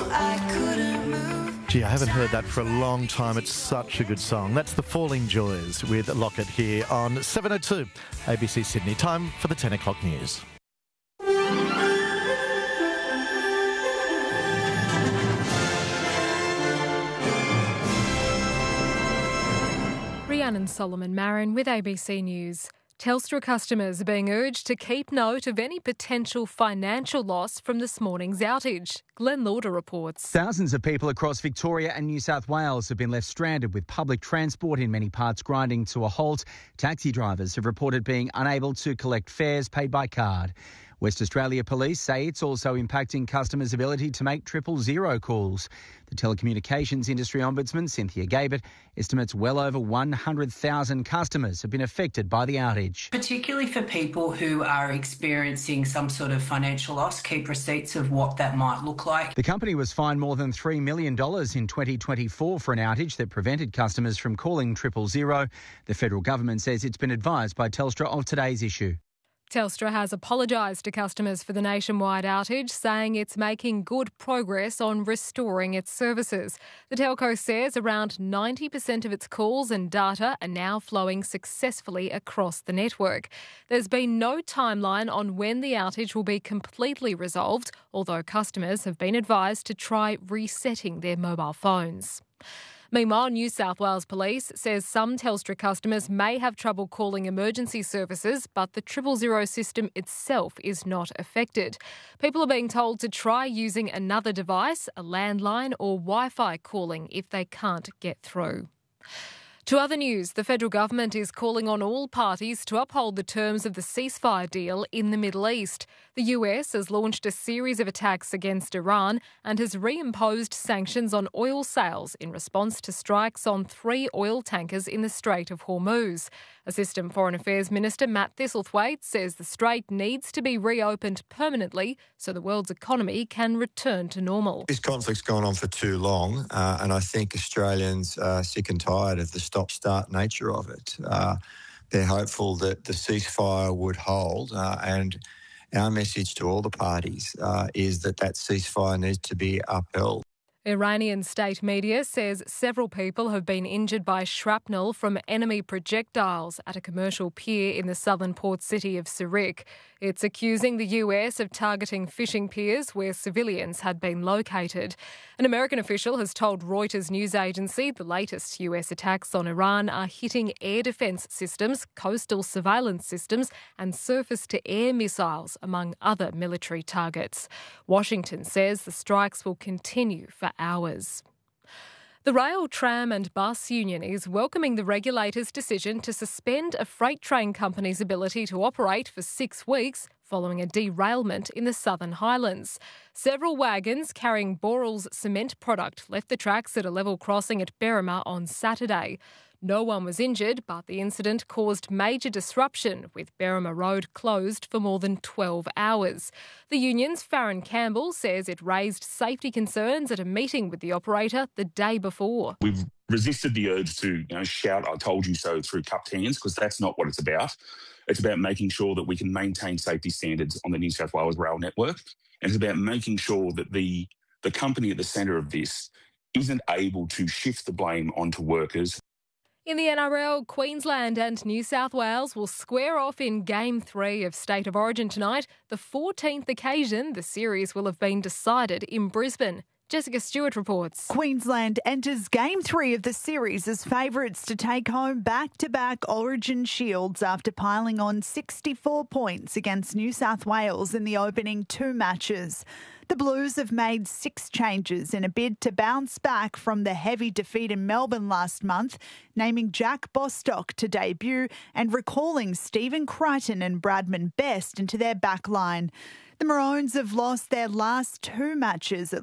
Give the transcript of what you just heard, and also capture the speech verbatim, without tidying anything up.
Gee, I haven't heard that for a long time. It's such a good song. That's The Falling Joys with Lockett here on seven oh two A B C Sydney. Time for the ten o'clock news. Rhiannon Solomon-Marin with A B C News. Telstra customers are being urged to keep note of any potential financial loss from this morning's outage. Glenn Lauder reports. Thousands of people across Victoria and New South Wales have been left stranded with public transport in many parts grinding to a halt. Taxi drivers have reported being unable to collect fares paid by card. West Australia Police say it's also impacting customers' ability to make triple zero calls. The telecommunications industry ombudsman, Cynthia Gabert, estimates well over one hundred thousand customers have been affected by the outage. Particularly for people who are experiencing some sort of financial loss, keep receipts of what that might look like. The company was fined more than three million dollars in twenty twenty-four for an outage that prevented customers from calling triple zero. The federal government says it's been advised by Telstra of today's issue. Telstra has apologised to customers for the nationwide outage, saying it's making good progress on restoring its services. The telco says around ninety percent of its calls and data are now flowing successfully across the network. There's been no timeline on when the outage will be completely resolved, although customers have been advised to try resetting their mobile phones. Meanwhile, New South Wales Police says some Telstra customers may have trouble calling emergency services, but the triple zero system itself is not affected. People are being told to try using another device, a landline or Wi-Fi calling if they can't get through. To other news, the federal government is calling on all parties to uphold the terms of the ceasefire deal in the Middle East. The U S has launched a series of attacks against Iran and has reimposed sanctions on oil sales in response to strikes on three oil tankers in the Strait of Hormuz. Assistant Foreign Affairs Minister Matt Thistlethwaite says the strait needs to be reopened permanently so the world's economy can return to normal. This conflict's gone on for too long, uh, and I think Australians are sick and tired of the stop-start nature of it. Uh, they're hopeful that the ceasefire would hold, uh, and our message to all the parties uh, is that that ceasefire needs to be upheld. Iranian state media says several people have been injured by shrapnel from enemy projectiles at a commercial pier in the southern port city of Sirik. It's accusing the U S of targeting fishing piers where civilians had been located. An American official has told Reuters news agency the latest U S attacks on Iran are hitting air defence systems, coastal surveillance systems and surface-to-air missiles, among other military targets. Washington says the strikes will continue for hours. The Rail, Tram and Bus Union is welcoming the regulator's decision to suspend a freight train company's ability to operate for six weeks following a derailment in the Southern Highlands. Several wagons carrying Boral's cement product left the tracks at a level crossing at Berrima on Saturday. No one was injured, but the incident caused major disruption, with Berrima Road closed for more than twelve hours. The union's Farron Campbell says it raised safety concerns at a meeting with the operator the day before. We've resisted the urge to, you know, shout, "I told you so," through cupped hands, because that's not what it's about. It's about making sure that we can maintain safety standards on the New South Wales rail network. And it's about making sure that the, the company at the centre of this isn't able to shift the blame onto workers. In the N R L, Queensland and New South Wales will square off in Game three of State of Origin tonight, the fourteenth occasion the series will have been decided in Brisbane. Jessica Stewart reports. Queensland enters Game three of the series as favourites to take home back-to-back Origin shields after piling on sixty-four points against New South Wales in the opening two matches. The Blues have made six changes in a bid to bounce back from the heavy defeat in Melbourne last month, naming Jack Bostock to debut and recalling Stephen Crichton and Bradman Best into their backline. The Maroons have lost their last two matches at